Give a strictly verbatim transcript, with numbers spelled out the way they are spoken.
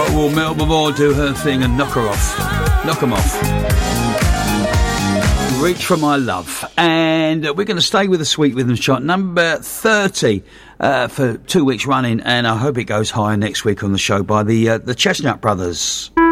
will Melba Moore do her thing and knock her off. Knock them off. Reach for My Love. And we're going to stay with the Sweet Rhythms chart, number thirty uh, for two weeks running, and I hope it goes higher next week on the show by the uh, the Chestnut Brothers.